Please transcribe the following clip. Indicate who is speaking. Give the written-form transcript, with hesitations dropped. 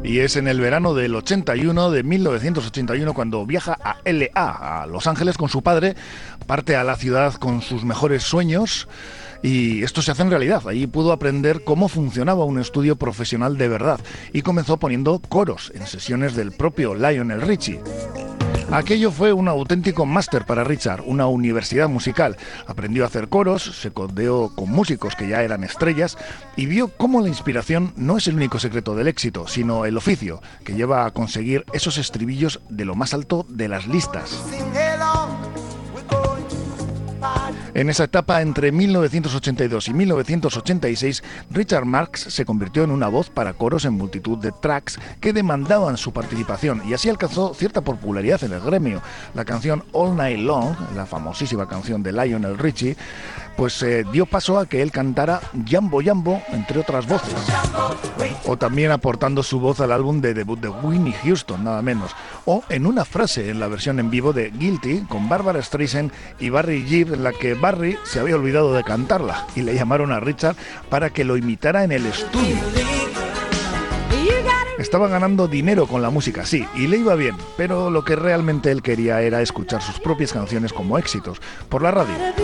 Speaker 1: Y es en el verano del 81, de 1981, cuando viaja a LA, a Los Ángeles, con su padre, parte a la ciudad con sus mejores sueños y esto se hace en realidad. Allí pudo aprender cómo funcionaba un estudio profesional de verdad y comenzó poniendo coros en sesiones del propio Lionel Richie. Aquello fue un auténtico máster para Richard, una universidad musical. Aprendió a hacer coros, se codeó con músicos que ya eran estrellas y vio cómo la inspiración no es el único secreto del éxito, sino el oficio que lleva a conseguir esos estribillos de lo más alto de las listas. En esa etapa, entre 1982 y 1986, Richard Marx se convirtió en una voz para coros en multitud de tracks que demandaban su participación y así alcanzó cierta popularidad en el gremio. La canción All Night Long, la famosísima canción de Lionel Richie, pues dio paso a que él cantara Jambo Jambo, entre otras voces. O también aportando su voz al álbum de debut de Whitney Houston, nada menos. O en una frase en la versión en vivo de Guilty, con Barbra Streisand y Barry Gibb, en la que Barry se había olvidado de cantarla y le llamaron a Richard para que lo imitara en el estudio. Estaba ganando dinero con la música, sí, y le iba bien, pero lo que realmente él quería era escuchar sus propias canciones como éxitos por la radio.